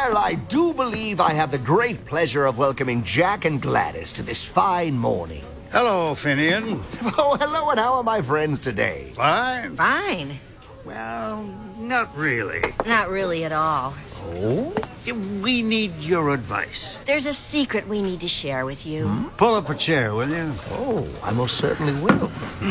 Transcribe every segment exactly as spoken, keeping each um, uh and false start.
Well, I do believe I have the great pleasure of welcoming Jack and Gladys to this fine morning. Hello, Finian. Oh, hello, and how are my friends today? Fine. Fine. Well, not really. Not really at all. Oh? We need your advice. There's a secret we need to share with you. Hmm? Pull up a chair, will you? Oh, I most certainly will.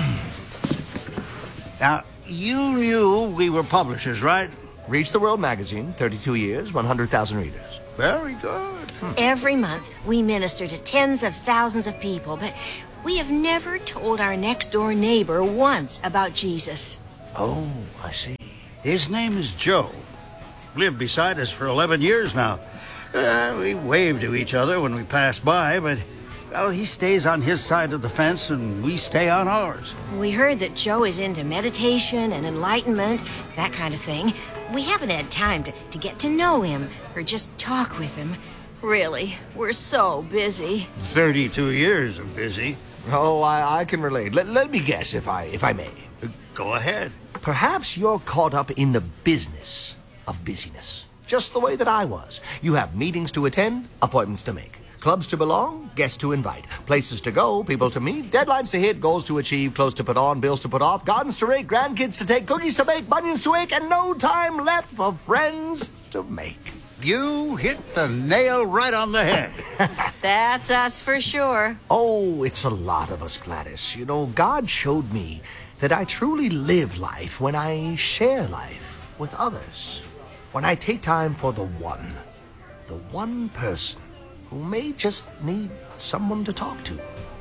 Now, you knew we were publishers, right? Reach the World magazine, thirty-two years, one hundred thousand readers. Very good. Every month, we minister to tens of thousands of people, but we have never told our next-door neighbor once about Jesus. Oh, I see. His name is Joe. Lived beside us for eleven years now. Uh, we wave to each other when we pass by, but, well, he stays on his side of the fence and we stay on ours. We heard that Joe is into meditation and enlightenment, that kind of thing. We haven't had time to, to get to know him or just talk with him. Really, we're so busy. thirty-two years of busy. Oh, I, I can relate. Let, let me guess, if I, if I may. Go ahead. Perhaps you're caught up in the business of busyness, just the way that I was. You have meetings to attend, appointments to make, clubs to belong, guests to invite, places to go, people to meet, deadlines to hit, goals to achieve, clothes to put on, bills to put off, gardens to rake, grandkids to take, cookies to make, bunions to ache, and no time left for friends to make. You hit the nail right on the head. That's us for sure. Oh, it's a lot of us, Gladys. You know, God showed me that I truly live life when I share life with others. When I take time for the one, the one person who may just need someone to talk to,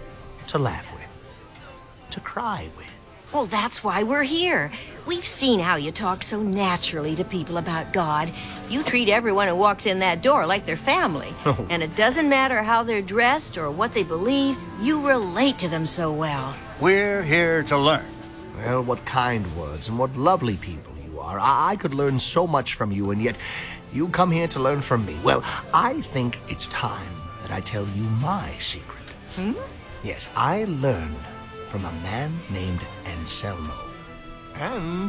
to laugh with, to cry with. Well, that's why we're here. We've seen how you talk so naturally to people about God. You treat everyone who walks in that door like their family. Oh. And it doesn't matter how they're dressed or what they believe, you relate to them so well. We're here to learn. Well, what kind words and what lovely people you are. I, I could learn so much from you, and yet you come here to learn from me. Well, I think it's time that I tell you my secret. Hmm? Yes, I learned from a man named Anselmo. And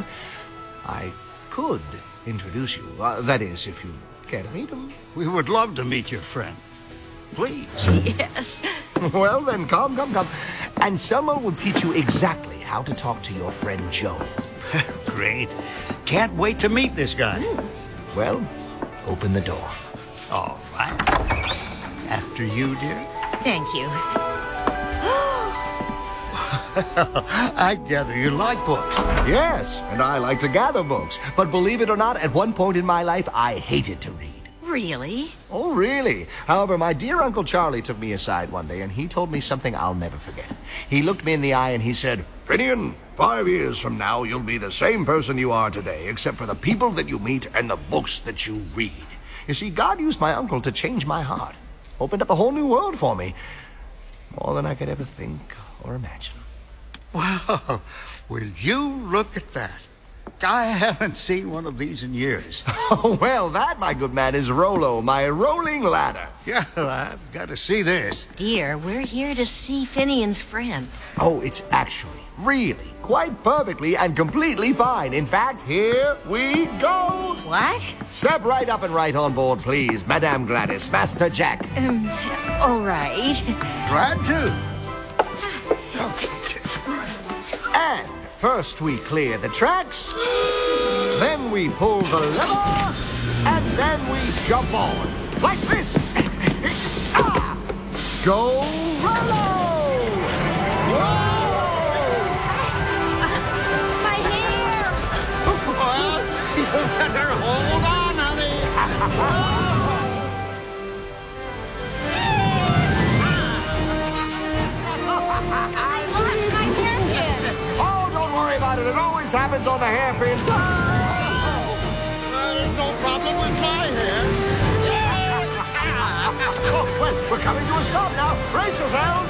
I could introduce you. Uh, that is, if you care to meet him. We would love to meet your friend. Please. Yes. Well, then, come, come, come. Anselmo will teach you exactly how to talk to your friend Joe. Great. Can't wait to meet this guy. Well, open the door. All right. After you, dear. Thank you. I gather you like books. Yes, and I like to gather books. But believe it or not, at one point in my life, I hated to read. Really? Oh, really? However, my dear Uncle Charlie took me aside one day, and he told me something I'll never forget. He looked me in the eye and he said, "Finian, five years from now, you'll be the same person you are today, except for the people that you meet and the books that you read." You see, God used my uncle to change my heart. Opened up a whole new world for me. More than I could ever think or imagine. Wow. Will you look at that? I haven't seen one of these in years. Oh, well, that, my good man, is Rollo, my rolling ladder. Yeah, I've got to see this. Dear, we're here to see Finian's friend. Oh, it's actually, really, quite perfectly and completely fine. In fact, here we go. What? Step right up and right on board, please, Madame Gladys, Master Jack. Um, all right. Glad to. And first we clear the tracks, then we pull the lever, and then we jump on. Like this. Ah! Go Rollo! Whoa! My hair! Well, you better hold on, honey. I lost my hairpin! Oh, don't worry about it. It always happens on the hairpins. There's no problem with my hair. Oh, well, we're coming to a stop now. Brace yourselves.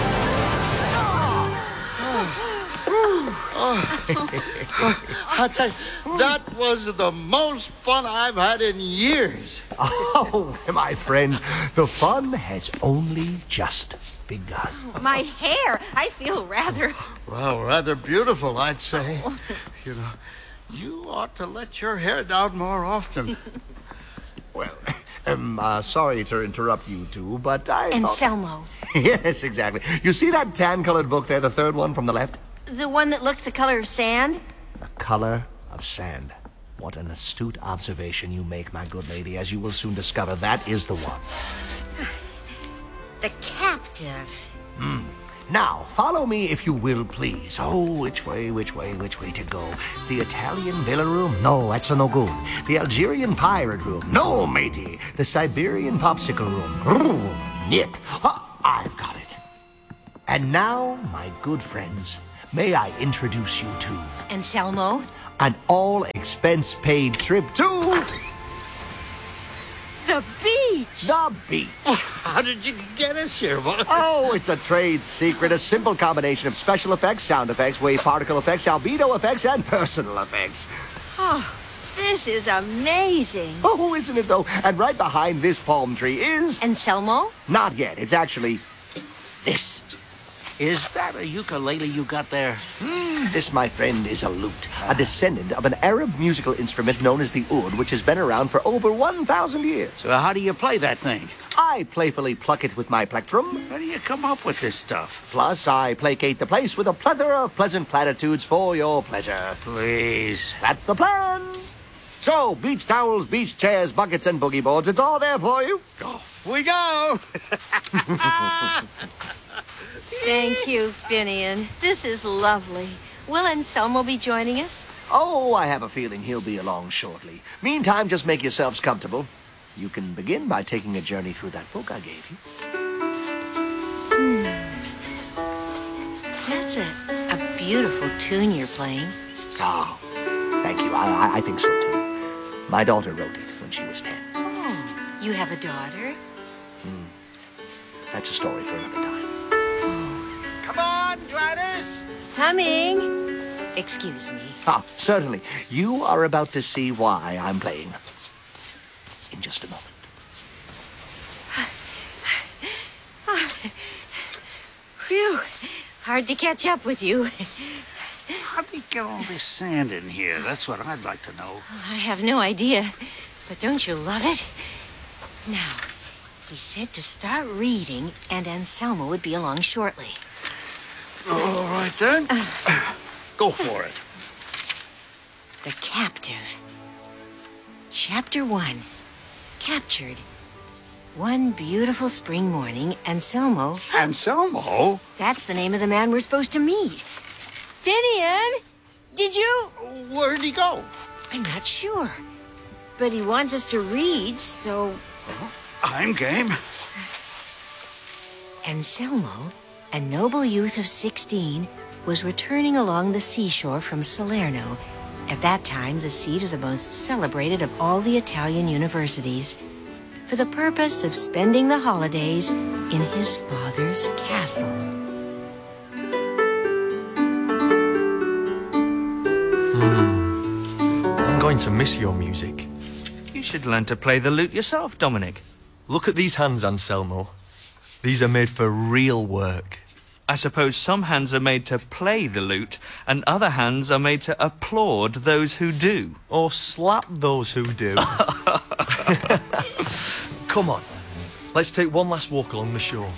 I tell you, that was the most fun I've had in years. Oh, my friends, the fun has only just begun. My hair! I feel rather... Well, rather beautiful, I'd say. You know, you ought to let your hair down more often. Well, Um, uh, sorry to interrupt you two, but I... Anselmo. Yes, exactly. You see that tan-colored book there, the third one from the left? The one that looked the color of sand? The color of sand. What an astute observation you make, my good lady. As you will soon discover, that is the one. The captive. Hmm. Now, follow me if you will, please. Oh, which way, which way, which way to go? The Italian villa room? No, that's no good. The Algerian pirate room? No, matey. The Siberian popsicle room? Room. Niet. Ah, I've got it. And now, my good friends, may I introduce you to Anselmo? an all-expense-paid trip to The beach! the beach. How did you get us here, boy? Oh, it's a trade secret, a simple combination of special effects, sound effects, wave particle effects, albedo effects, and personal effects. Oh, this is amazing. Oh, isn't it, though? And right behind this palm tree is... Anselmo? Not yet. It's actually this. Is that a ukulele you got there? This, my friend, is a lute, a descendant of an Arab musical instrument known as the oud, which has been around for over one thousand years. So how do you play that thing? I playfully pluck it with my plectrum. How do you come up with this stuff? Plus, I placate the place with a plethora of pleasant platitudes for your pleasure. Please. That's the plan. So, beach towels, beach chairs, buckets, and boogie boards, it's all there for you. Off we go! Thank you, Finian. This is lovely. Will Anselmo be joining us? Oh, I have a feeling he'll be along shortly. Meantime, just make yourselves comfortable. You can begin by taking a journey through that book I gave you. Hmm. That's a, a beautiful tune you're playing. Oh, thank you. I, I, I think so, too. My daughter wrote it when she was ten. Oh, you have a daughter? Hmm. That's a story for another time. Come on, Gladys! Coming. Excuse me. Ah, certainly. You are about to see why I'm playing. In just a moment. Phew. Hard to catch up with you. How do you get all this sand in here? That's what I'd like to know. I have no idea. But don't you love it? Now, he said to start reading, and Anselmo would be along shortly. All right, then. Go for it. The Captive. Chapter one. Captured. One beautiful spring morning, Anselmo... Anselmo? That's the name of the man we're supposed to meet. Finian! Did you... Where'd he go? I'm not sure. But he wants us to read, so... I'm game. Anselmo, a noble youth of sixteen, was returning along the seashore from Salerno, at that time the seat of the most celebrated of all the Italian universities, for the purpose of spending the holidays in his father's castle. Hmm. I'm going to miss your music. You should learn to play the lute yourself, Dominic. Look at these hands, Anselmo. These are made for real work. I suppose some hands are made to play the lute, and other hands are made to applaud those who do. Or slap those who do. Come on, let's take one last walk along the shore.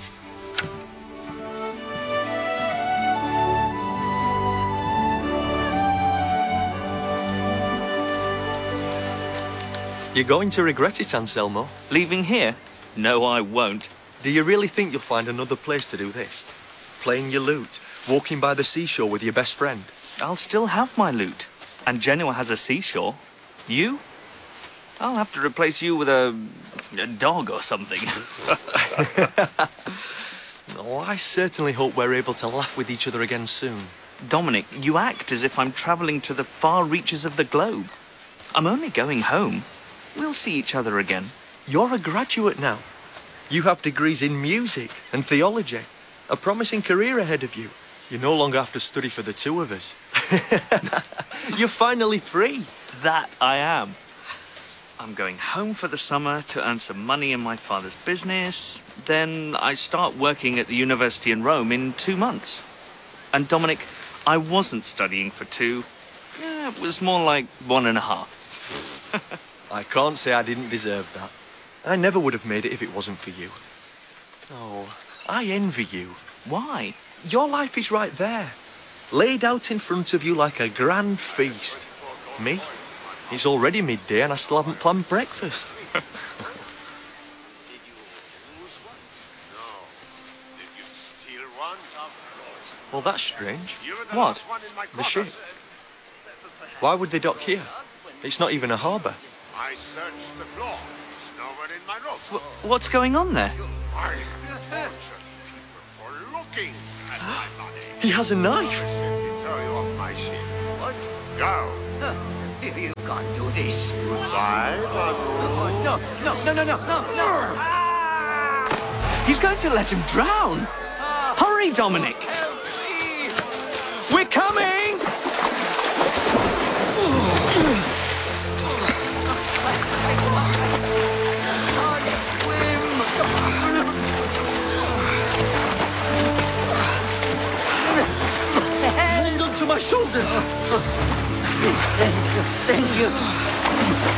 You're going to regret it, Anselmo. Leaving here? No, I won't. Do you really think you'll find another place to do this? Playing your lute, walking by the seashore with your best friend? I'll still have my lute. And Genoa has a seashore. You? I'll have to replace you with a... a dog or something. Oh, I certainly hope we're able to laugh with each other again soon. Dominic, you act as if I'm travelling to the far reaches of the globe. I'm only going home. We'll see each other again. You're a graduate now. You have degrees in music and theology. A promising career ahead of you. You no longer have to study for the two of us. You're finally free. That I am. I'm going home for the summer to earn some money in my father's business. Then I start working at the university in Rome in two months. And Dominic, I wasn't studying for two. Yeah, it was more like one and a half. I can't say I didn't deserve that. I never would have made it if it wasn't for you. Oh, I envy you. Why? Your life is right there, laid out in front of you like a grand feast. Me? It's already midday and I still haven't planned breakfast. Well, that's strange. What? The ship. Why would they dock here? It's not even a harbour. I searched the floor. It's nowhere in my room. Wh- what's going on there? I tortured people for looking at my body. He has a knife. Simply throw you off my ship. What? Go. You can't do this. Goodbye, Manu. No, no, no, no, no, no, no. He's going to let him drown. Hurry, Dominic. We're coming! Hold on to my shoulders. Thank you, thank you.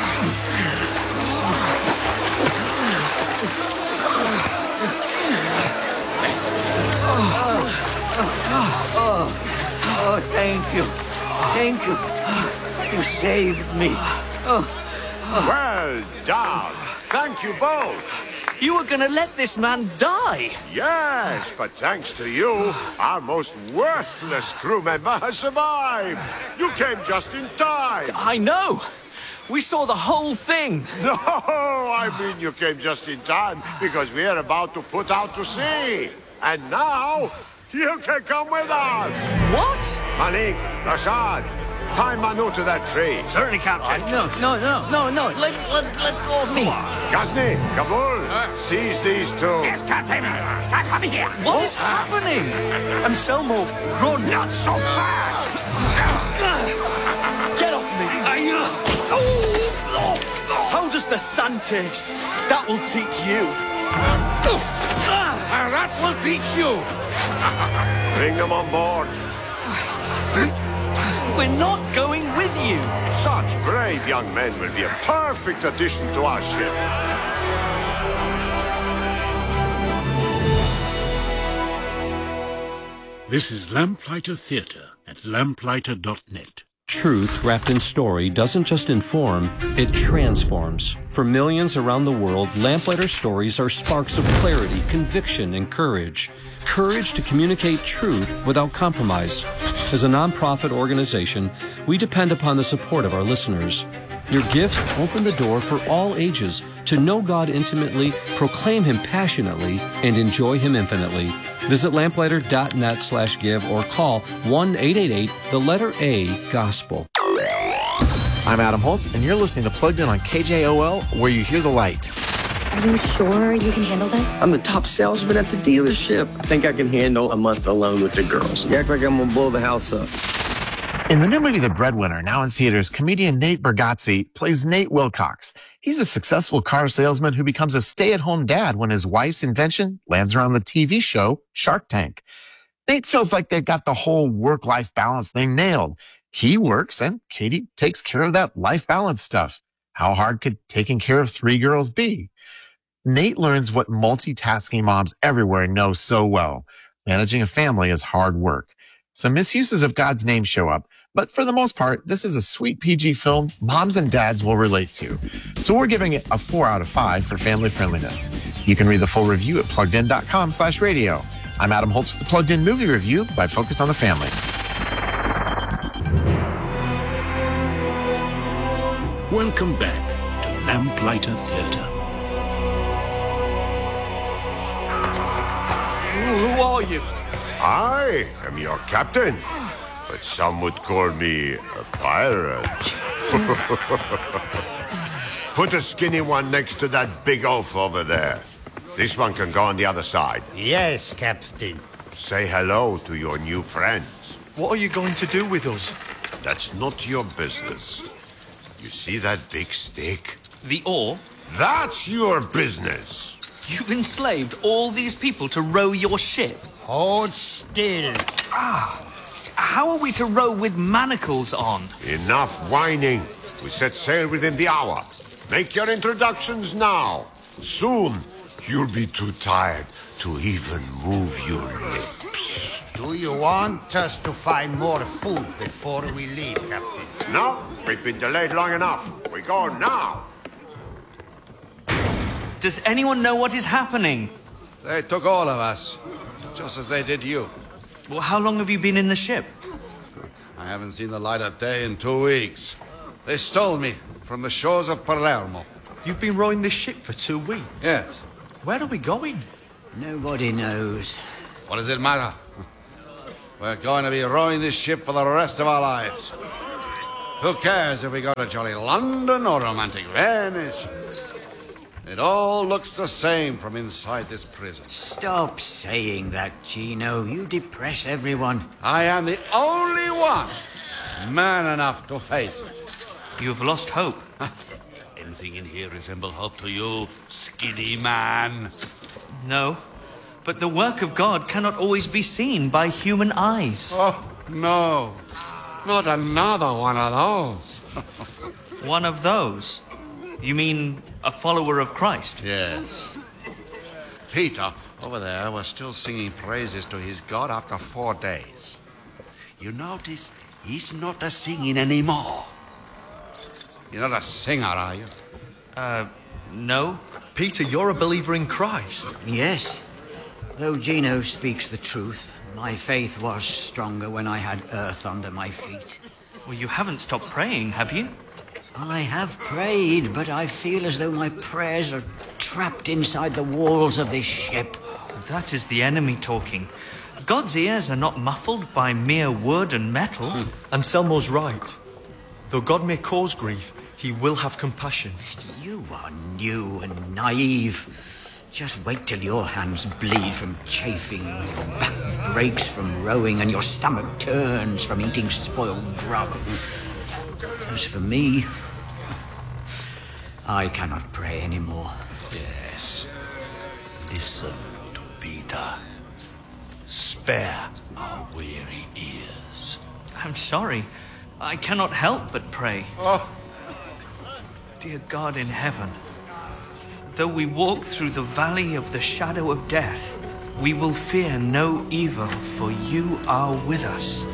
Oh, oh, thank you. Thank you. You saved me. Oh. Well done. Thank you both. You were gonna let this man die. Yes, but thanks to you, our most worthless crew member has survived. You came just in time. I know. We saw the whole thing. No, I mean you came just in time because we are about to put out to sea. And now, you can come with us. What? Malik, Rashad, tie Manu to that tree. Certainly, Captain. No, no, no, no, no. Let, let, let go of me. Ghazni, Kabul, seize these two. Yes, Captain. Come here. What is happening? Anselmo, run. Not so fast. Get off me. How does the sun taste? That will teach you. That will teach you. Bring them on board. We're not going with you. Such brave young men will be a perfect addition to our ship. This is Lamplighter Theatre at lamplighter dot net. Truth wrapped in story doesn't just inform, it transforms. For millions around the world, Lamplighter stories are sparks of clarity, conviction, and courage. Courage to communicate truth without compromise. As a nonprofit organization, we depend upon the support of our listeners. Your gifts open the door for all ages to know God intimately, proclaim Him passionately, and enjoy Him infinitely. Visit lamplighter dot net slash give or call one eight eight eight, the letter A, Gospel. I'm Adam Holtz, and you're listening to Plugged In on K J O L, where you hear the light. Are you sure you can handle this? I'm the top salesman at the dealership. I think I can handle a month alone with the girls. You act like I'm gonna blow the house up. In the new movie The Breadwinner, now in theaters, comedian Nate Bargatze plays Nate Wilcox. He's a successful car salesman who becomes a stay-at-home dad when his wife's invention lands her on the T V show Shark Tank. Nate feels like they've got the whole work-life balance thing nailed. He works, and Katie takes care of that life balance stuff. How hard could taking care of three girls be? Nate learns what multitasking moms everywhere know so well. Managing a family is hard work. Some misuses of God's name show up, but for the most part, this is a sweet P G film moms and dads will relate to. So we're giving it a four out of five for family friendliness. You can read the full review at plugged in dot com slash radio. I'm Adam Holtz with the Plugged In Movie Review by Focus on the Family. Welcome back to Lamplighter Theatre. Who are you? I am your captain, but some would call me a pirate. Put a skinny one next to that big oaf over there. This one can go on the other side. Yes, Captain. Say hello to your new friends. What are you going to do with us? That's not your business. You see that big stick? The oar? That's your business. You've enslaved all these people to row your ship. Hold still. Ah, how are we to row with manacles on? Enough whining. We set sail within the hour. Make your introductions now. Soon, you'll be too tired to even move your lips. Do you want us to find more food before we leave, Captain? No, we've been delayed long enough. We go now. Does anyone know what is happening? They took all of us, just as they did you. Well, how long have you been in the ship? I haven't seen the light of day in two weeks. They stole me from the shores of Palermo. You've been rowing this ship for two weeks? Yes. Where are we going? Nobody knows. What does it matter? We're going to be rowing this ship for the rest of our lives. Who cares if we go to jolly London or romantic Venice? It all looks the same from inside this prison. Stop saying that, Gino. You depress everyone. I am the only one man enough to face it. You've lost hope. Anything in here resemble hope to you, skinny man? No, but the work of God cannot always be seen by human eyes. Oh, no. Not another one of those. One of those? You mean a follower of Christ? Yes. Peter, over there, was still singing praises to his God after four days. You notice he's not a singing anymore. You're not a singer, are you? Uh, no. Peter, you're a believer in Christ. Yes. Though Gino speaks the truth, my faith was stronger when I had earth under my feet. Well, you haven't stopped praying, have you? I have prayed, but I feel as though my prayers are trapped inside the walls of this ship. That is the enemy talking. God's ears are not muffled by mere wood and metal. Hmm. Anselmo's right. Though God may cause grief, he will have compassion. You are new and naive. Just wait till your hands bleed from chafing, your back breaks from rowing, and your stomach turns from eating spoiled grub. As for me, I cannot pray anymore. Yes. Listen to Peter. Spare our weary ears. I'm sorry. I cannot help but pray. Oh. Dear God in heaven, though we walk through the valley of the shadow of death, we will fear no evil, for you are with us.